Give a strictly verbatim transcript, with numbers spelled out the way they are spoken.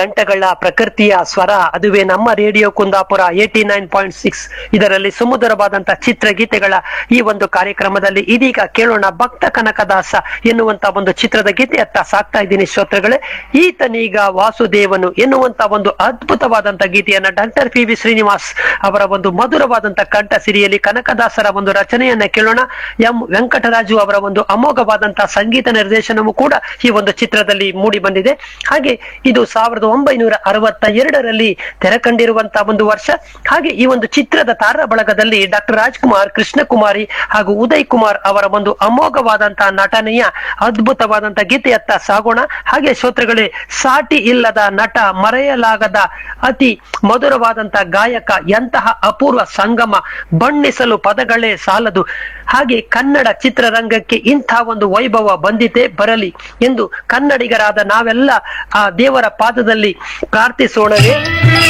ಕಂಠಗಳ ಪ್ರಕೃತಿಯ ಸ್ವರ, ಅದುವೇ ನಮ್ಮ radio Kundapura eighty nine point six. ಇದರಲ್ಲಿ ಸುಮಧುರವಾದಂತಹ ಚಿತ್ರಗೀತೆಗಳ ಈ ಒಂದು ಕಾರ್ಯಕ್ರಮದಲ್ಲಿ ಇದೀಗ ಕೇಳೋಣ ಭಕ್ತ ಕನಕದಾಸ ಎನ್ನುವಂತ ಒಂದು ಚಿತ್ರದ ಗೀತೆಯತ್ತ ಸಾಕ್ತಾ ಇದ್ದೀನಿ ಶ್ರೋತೃಗಳೇ. ಈತನೀಗ ವಾಸುದೇವನು ಎನ್ನುವಂತ ಒಂದು ಅದ್ಭುತವಾದಂತಹ ಗೀತೆಯನ್ನ ಡಾಕ್ಟರ್ ಪಿ ವಿ ಶ್ರೀನಿವಾಸ್ ಅವರ ಒಂದು ಮಧುರವಾದಂತಹ ಕಂಠ ಸಿರಿಯಲ್ಲಿ ಕನಕದಾಸರ ಒಂದು ರಚನೆಯನ್ನ ಕೇಳೋಣ. ಎಂ ವೆಂಕಟರಾಜು ಅವರ ಒಂದು ಅಮೋಘವಾದಂತಹ ಸಂಗೀತ ನಿರ್ದೇಶನವೂ ಕೂಡ ಈ ಒಂದು ಚಿತ್ರದಲ್ಲಿ ಮೂಡಿ ಬಂದಿದೆ. ಹಾಗೆ ಇದು ಸಾವಿರದ ಒಂಬೈನೂರ ಅರವತ್ತ ಎರಡರಲ್ಲಿ ತೆರೆ ಕಂಡಿರುವಂತಹ ಒಂದು ವರ್ಷ. ಹಾಗೆ ಈ ಒಂದು ಚಿತ್ರದ ತಾರ ಬಳಗದಲ್ಲಿ ಡಾಕ್ಟರ್ ರಾಜ್ಕುಮಾರ್, ಕೃಷ್ಣಕುಮಾರಿ ಹಾಗೂ ಉದಯ್ ಕುಮಾರ್ ಅವರ ಒಂದು ಅಮೋಘವಾದಂತಹ ನಟನೆಯ ಅದ್ಭುತವಾದಂತಹ ಗೀತೆಯತ್ತ ಸಾಗೋಣ. ಹಾಗೆ ಶ್ರೋತೃಗಳೇ, ಸಾಟಿ ಇಲ್ಲದ ನಟ, ಮರೆಯಲಾಗದ ಅತಿ ಮಧುರವಾದಂತಹ ಗಾಯಕ, ಎಂತಹ ಅಪೂರ್ವ ಸಂಗಮ, ಬಣ್ಣಿಸಲು ಪದಗಳೇ ಸಾಲದು. ಹಾಗೆ ಕನ್ನಡ ಚಿತ್ರರಂಗಕ್ಕೆ ಇಂಥ ಒಂದು ವೈಭವ ಬಂದಿದೆ, ಬರಲಿ ಎಂದು ಕನ್ನಡಿಗರಾದ ನಾವೆಲ್ಲ ಆ ದೇವರ ಪಾದದಲ್ಲಿ ಪ್ರಾರ್ಥಿಸೋಣವೇ.